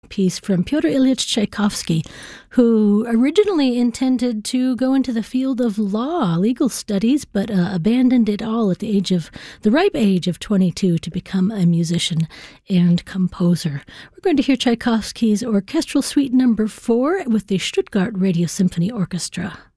piece from Pyotr Ilyich Tchaikovsky, who originally intended to go into the field of law, legal studies, but abandoned it all at the ripe age of 22 to become a musician and composer. We're going to hear Tchaikovsky's Orchestral Suite No. 4 with the Stuttgart Radio Symphony Orchestra.